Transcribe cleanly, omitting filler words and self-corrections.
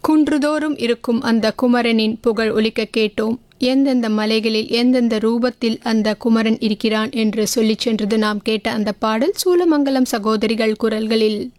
குன்றுதோறும் இருக்கும் அந்த குமரனின் புகழ் ஒலிக்க கேட்டோம். எந்தெந்த மலைகளில் எந்தெந்த ரூபத்தில் அந்த குமரன் இருக்கிறான் என்று சொல்லிச் சென்றது நாம் கேட்ட அந்த பாடல் சூலமங்கலம் சகோதரிகள் குரல்களில்.